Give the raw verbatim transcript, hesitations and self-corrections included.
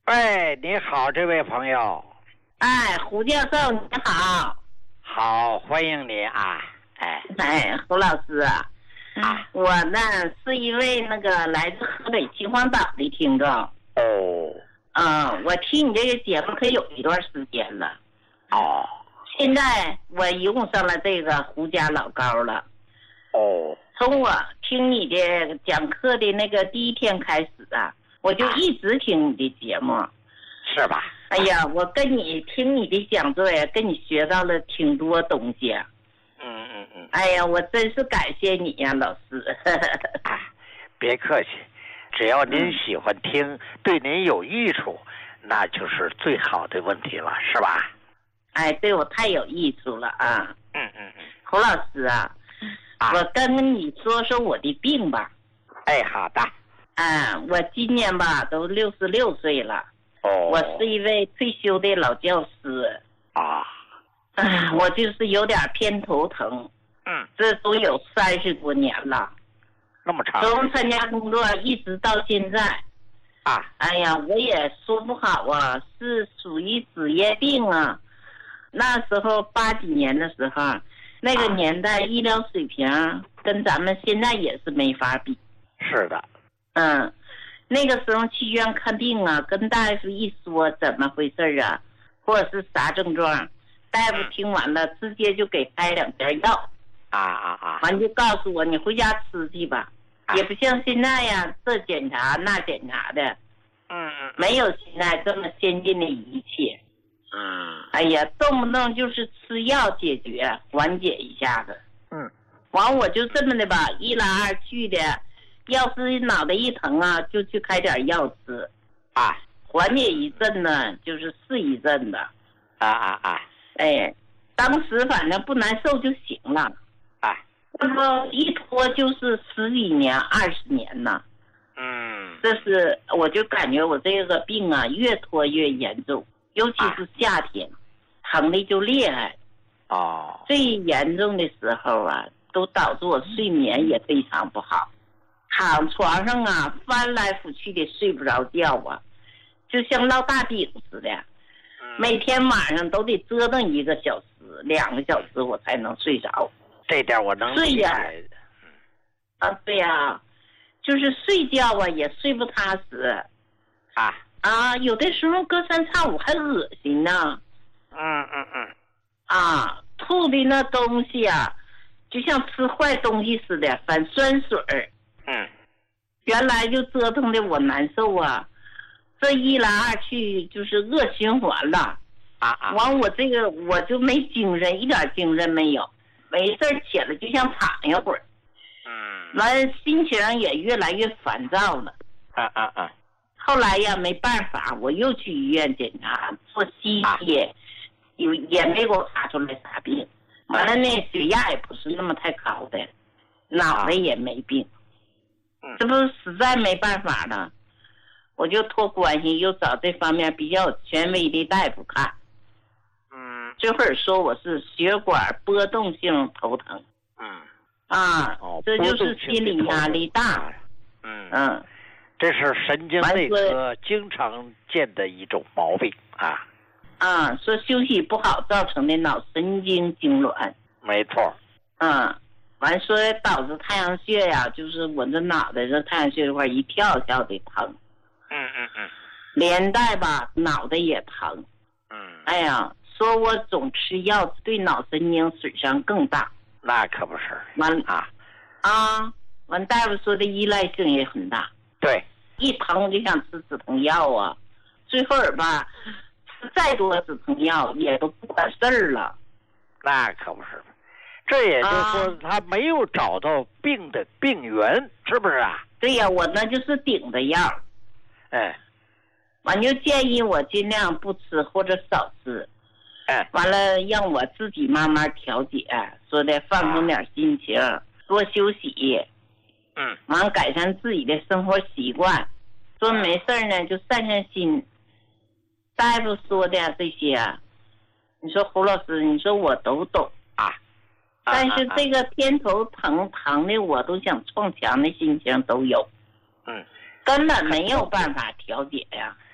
喂，你好，这位朋友。 哎，胡教授你好。 好，欢迎你啊。哎哎，胡老师啊， 啊， 我呢是一位那个来自河北秦皇岛的听众。 哦嗯，我听你这个节目可有一段时间了。 哦现在我用上了这个胡家老高了。 哦， 从我听你的讲课的那个第一天开始啊，我就一直听你的节目。 是吧？ 哎呀，我跟你听你的讲座呀，跟你学到了挺多东西。 嗯嗯嗯。 哎呀，我真是感谢你呀，老师。 啊，别客气，只要您喜欢听，嗯、对您有益处，那就是最好的问题了，是吧？ 哎，对我太有益处了啊。 嗯嗯嗯。 胡老师啊，啊我跟你说说我的病吧。 哎，好的。 啊，我今年吧都六十六岁了。 哦。 我是一位退休的老教师。 啊。 啊，我就是有点偏头疼。 嗯。 这都有三十多年了。 那么长。 从参加工作一直到现在。 啊。 哎呀，我也说不好啊，是属于职业病啊。那时候八几年的时候，那个年代医疗水平跟咱们现在也是没法比。 是的。 嗯，那个时候去医院看病啊，跟大夫一说怎么回事啊，或者是啥症状，大夫听完了直接就给开两片药。 啊啊啊！ 完就告诉我你回家吃去吧， 啊、 也不像现在呀，这检查那检查的。 嗯嗯。 没有现在这么先进的仪器。 嗯。 哎呀，动不动就是吃药解决，缓解一下子。 嗯。 完我就这么的吧，一来二去的，要是脑袋一疼啊，就去开点药吃。 啊。 缓解一阵呢，就是是一阵的。 啊啊啊！ 哎，当时反正不难受就行了。 啊。 那么一拖就是十几年、二十年呢。 嗯。 这是我就感觉我这个病啊，越拖越严重，尤其是夏天。啊，疼的就厉害。 哦。 最严重的时候啊，都导致我睡眠也非常不好，躺床上啊翻来覆去的睡不着觉啊，就像烙大饼似的。嗯、每天晚上都得折腾一个小时、两个小时我才能睡着。 这点我能理解。 啊，对呀、啊，就是睡觉啊也睡不踏实。 啊啊，有的时候隔三差五还恶心呢。 嗯嗯嗯。 啊，吐的那东西啊，就像吃坏东西似的，反酸水儿。 嗯。 原来就折腾的我难受啊，这一来二去就是恶循环了。 啊啊。 完我这个我就没精神，一点精神没有，没事起来就像躺一会儿。 嗯。 完心情也越来越烦躁了。 啊啊啊。 后来呀，没办法，我又去医院检查，做 C T， 有、啊、也没给我查出来啥病。完了呢，血压也不是那么太高的，脑袋也没病。 啊、 这不实在没办法了，我就托关系又找这方面比较权威的大夫看。 嗯。 这会儿说我是血管波动性头疼。 嗯。 啊， 哦、 这就是心理压力大。 嗯嗯。 这是神经内科经常见的一种毛病啊。 啊，说休息不好造成的脑神经痉挛。 没错。 嗯，完说导致太阳穴呀，就是我这脑袋这太阳穴这块一跳跳的疼。 嗯嗯嗯。 连带吧，脑袋也疼。 嗯。 哎呀，说我总吃药对脑神经损伤更大。 那可不是。 完啊啊，完大夫说的依赖性也很大。 对， 一疼就想吃止疼药啊，最后儿吧，吃再多止疼药也都不管事儿了。 那可不是，这也就是说他没有找到病的病源，是不是啊？ 对呀，我那就是顶着药。 哎， 完就建议我尽量不吃或者少吃。 哎， 完了让我自己慢慢调节，说的放松点心情，啊、多休息。 嗯， 完改善自己的生活习惯，说没事呢就散散心。大夫说的这些，你说胡老师，你说我都懂啊， 但是这个偏头疼疼的我都想撞墙的心情都有。 嗯， 根本没有办法调节呀。